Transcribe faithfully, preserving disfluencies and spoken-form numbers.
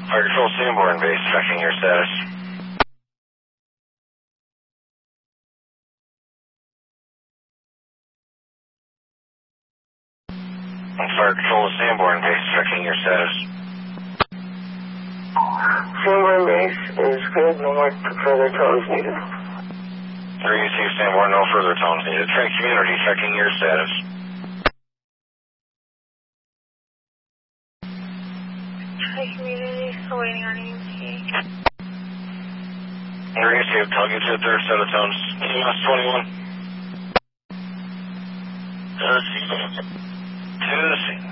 Fire Control Sanborn base, checking your status. Fire Control Sanborn base, checking your status. Sanborn base is good, no more further tones needed. three two Sanborn, no further tones needed. Train Community, checking your status. Train Community, still waiting on E M T. three two, talking to the third set of tones. E M S twenty-one. To the scene. To the scene.